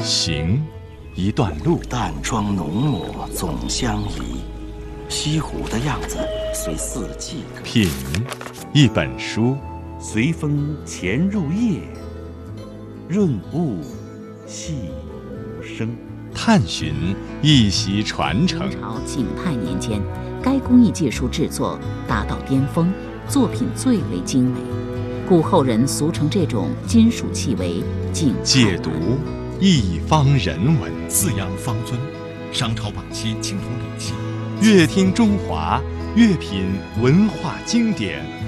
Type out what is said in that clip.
行，一段路。 淡妆浓抹总相宜，西湖的样子随四季歌。 品，一本书。 随风潜入夜，润物细无声。 探寻，一席传承。 明朝景泰年间，该工艺技术制作达到巅峰，作品最为精美，故后人俗称这种金属器为景泰。 解读，一方人文。 四羊方尊，商朝晚期青铜礼器。 乐听中华，乐品文化经典。